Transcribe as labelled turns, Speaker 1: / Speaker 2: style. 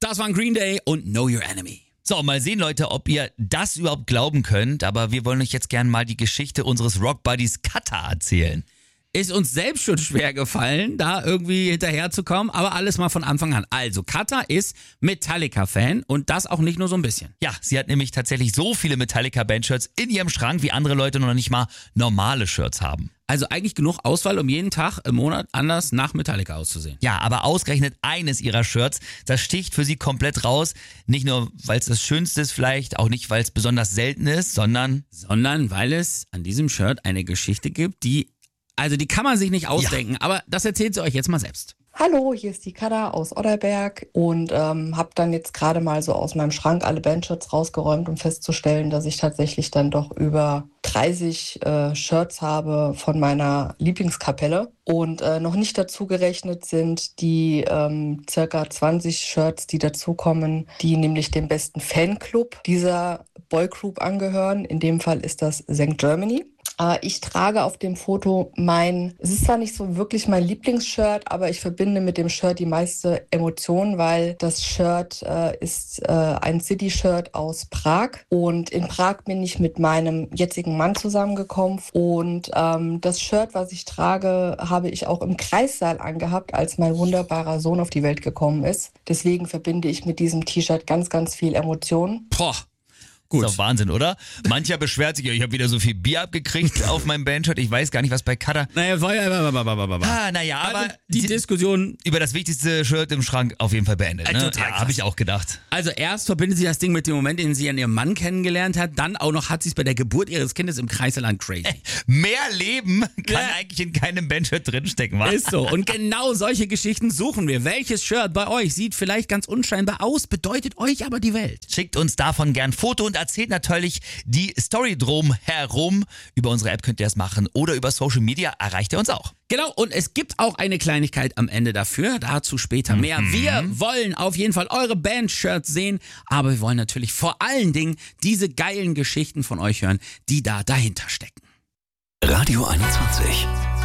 Speaker 1: Das waren Green Day und Know Your Enemy.
Speaker 2: So, mal sehen, Leute, ob ihr das überhaupt glauben könnt. Aber wir wollen euch jetzt gerne mal die Geschichte unseres Rock-Buddies Kata erzählen.
Speaker 1: Ist uns selbst schon schwer gefallen, da irgendwie hinterherzukommen, aber alles mal von Anfang an. Also, Kata ist Metallica-Fan und das auch nicht nur so ein bisschen.
Speaker 2: Ja, sie hat nämlich tatsächlich so viele Metallica-Bandshirts in ihrem Schrank, wie andere Leute noch nicht mal normale Shirts haben.
Speaker 1: Also eigentlich genug Auswahl, um jeden Tag im Monat anders nach Metallica auszusehen.
Speaker 2: Ja, aber ausgerechnet eines ihrer Shirts, das sticht für sie komplett raus. Nicht nur, weil es das Schönste ist vielleicht, auch nicht, weil es besonders selten ist, sondern
Speaker 1: weil es an diesem Shirt eine Geschichte gibt, die kann man sich nicht ausdenken, aber das erzählt sie euch jetzt mal selbst.
Speaker 3: Hallo, hier ist die Kada aus Odderberg und habe dann jetzt gerade mal so aus meinem Schrank alle Bandshirts rausgeräumt, um festzustellen, dass ich tatsächlich dann doch über 30 Shirts habe von meiner Lieblingskapelle. Und noch nicht dazu gerechnet sind die circa 20 Shirts, die dazukommen, die nämlich dem besten Fanclub dieser Boygroup angehören. In dem Fall ist das St. Germany. Ich trage auf dem Foto es ist zwar nicht so wirklich mein Lieblingsshirt, aber ich verbinde mit dem Shirt die meiste Emotion, weil das Shirt ist ein City-Shirt aus Prag. Und in Prag bin ich mit meinem jetzigen Mann zusammengekommen. Und das Shirt, was ich trage, habe ich auch im Kreissaal angehabt, als mein wunderbarer Sohn auf die Welt gekommen ist. Deswegen verbinde ich mit diesem T-Shirt ganz, ganz viel Emotion.
Speaker 2: Boah. Gut. Ist doch Wahnsinn, oder? Mancher beschwert sich, ich habe wieder so viel Bier abgekriegt auf meinem Bandshirt. Ich weiß gar nicht, was bei Kata... aber
Speaker 1: die Diskussion
Speaker 2: über das wichtigste Shirt im Schrank auf jeden Fall beendet. Ne?
Speaker 1: Total
Speaker 2: ja, habe ich auch gedacht.
Speaker 1: Also erst verbindet sie das Ding mit dem Moment, in dem sie an ihrem Mann kennengelernt hat. Dann auch noch hat sie es bei der Geburt ihres Kindes im Kreisland crazy.
Speaker 2: Mehr Leben kann eigentlich in keinem Bandshirt drinstecken, was?
Speaker 1: Ist so. Und genau solche Geschichten suchen wir. Welches Shirt bei euch sieht vielleicht ganz unscheinbar aus, bedeutet euch aber die Welt?
Speaker 2: Schickt uns davon gern Foto und erzählt natürlich die Story drum herum. Über unsere App könnt ihr das machen oder über Social Media erreicht ihr uns auch.
Speaker 1: Genau, und es gibt auch eine Kleinigkeit am Ende dafür, dazu später mehr. Wir wollen auf jeden Fall eure Bandshirts sehen, aber wir wollen natürlich vor allen Dingen diese geilen Geschichten von euch hören, die da dahinter stecken.
Speaker 4: Radio 21.